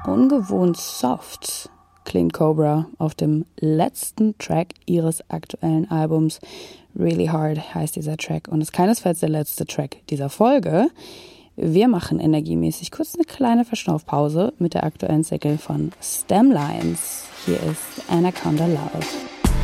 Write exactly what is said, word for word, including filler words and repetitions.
ungewohnt soft klingt Cobra auf dem letzten Track ihres aktuellen Albums. Really Hard heißt dieser Track und ist keinesfalls der letzte Track dieser Folge. Wir machen energiemäßig kurz eine kleine Verschnaufpause mit der aktuellen Single von Stemlines. Hier ist Anaconda Love.